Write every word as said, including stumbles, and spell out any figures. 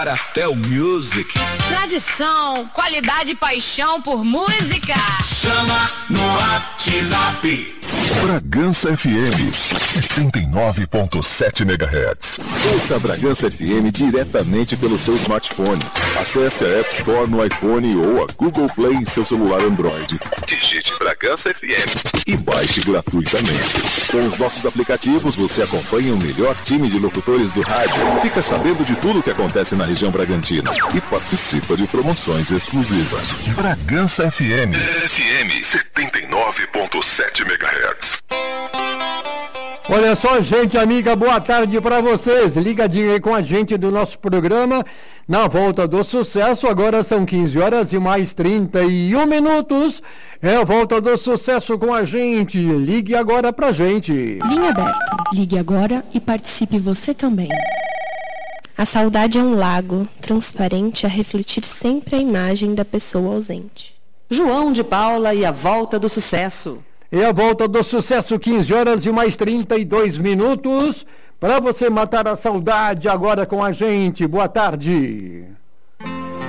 Até Music. Tradição, qualidade e paixão por música. Chama no WhatsApp. Bragança F M, setenta e nove ponto sete megahertz. Ouça a Bragança F M diretamente pelo seu smartphone. Acesse a App Store no iPhone ou a Google Play em seu celular Android. Digite Bragança F M e baixe gratuitamente. Com os nossos aplicativos, você acompanha o melhor time de locutores do rádio, fica sabendo de tudo o que acontece na região Bragantina e participa de promoções exclusivas. Bragança F M. F M setenta e nove ponto sete megahertz. Olha só, gente amiga, boa tarde para vocês. Ligadinho aí com a gente do nosso programa Na Volta do Sucesso. Agora são quinze horas e mais trinta e um minutos. É a Volta do Sucesso com a gente. Ligue agora pra gente. Linha aberta. Ligue agora e participe você também. A saudade é um lago, transparente a refletir sempre a imagem da pessoa ausente. João de Paula e a Volta do Sucesso. É a Volta do Sucesso, quinze horas e mais trinta e dois minutos. Para você matar a saudade agora com a gente. Boa tarde.